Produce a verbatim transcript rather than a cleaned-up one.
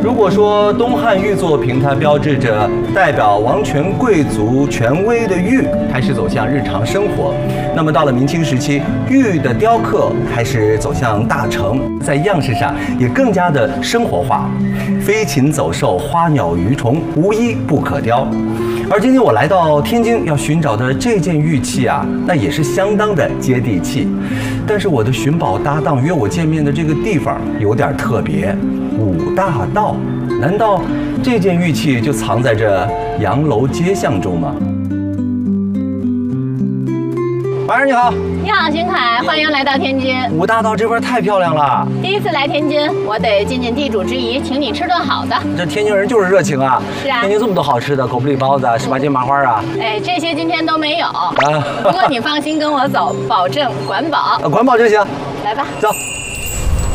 如果说东汉玉作品它标志着代表王权贵族权威的玉开始走向日常生活，那么到了明清时期，玉的雕刻开始走向大成，在样式上也更加的生活化，飞禽走兽、花鸟鱼虫无一不可雕。而今天我来到天津要寻找的这件玉器啊，那也是相当的接地气。但是我的寻宝搭档约我见面的这个地方有点特别，五大道。难道这件玉器就藏在这洋楼街巷中吗？晚上你好。 你好，邢凯，欢迎来到天津。 五大道这边太漂亮了。 第一次来天津，我得尽尽地主之谊，请你吃顿好的。 这天津人就是热情啊。 是啊。 天津这么多好吃的，狗不理包子、十八斤麻花啊。 哎，这些今天都没有。 啊。 不过你放心跟我走，保证管饱。 管饱就行。 来吧。 走。